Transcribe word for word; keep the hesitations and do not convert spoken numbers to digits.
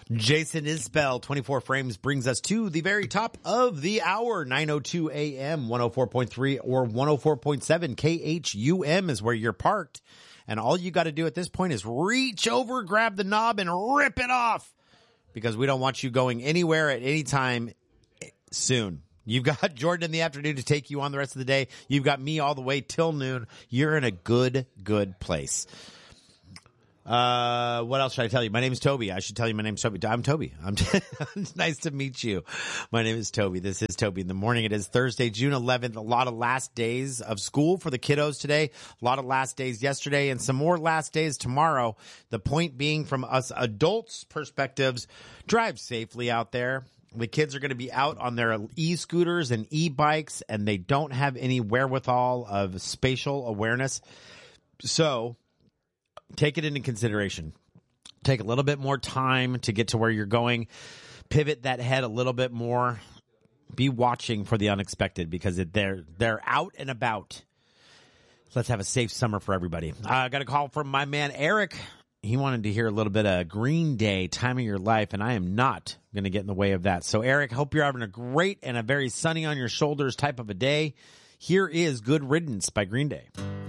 Jason Isbell, twenty-four frames, brings us to the very top of the hour. nine oh two a.m., one oh four point three or one oh four point seven K H U M is where you're parked. And all you got to do at this point is reach over, grab the knob, and rip it off. Because we don't want you going anywhere at any time soon. You've got Jordan in the afternoon to take you on the rest of the day. You've got me all the way till noon. You're in a good, good place. Uh, what else should I tell you? My name is Toby. I should tell you my name is Toby. I'm Toby. I'm t- it's nice to meet you. My name is Toby. This is Toby in the morning. It is Thursday, June eleventh. A lot of last days of school for the kiddos today. A lot of last days yesterday and some more last days tomorrow. The point being, from us adults' perspectives, drive safely out there. The kids are going to be out on their e-scooters and e-bikes, and they don't have any wherewithal of spatial awareness. So take it into consideration. Take a little bit more time to get to where you're going. Pivot that head a little bit more. Be watching for the unexpected, because it, they're they're out and about. Let's have a safe summer for everybody. Uh, I got a call from my man Eric. He wanted to hear a little bit of Green Day, Time of Your Life, and I am not going to get in the way of that. So, Eric, hope you're having a great and a very sunny on your shoulders type of a day. Here is Good Riddance by Green Day.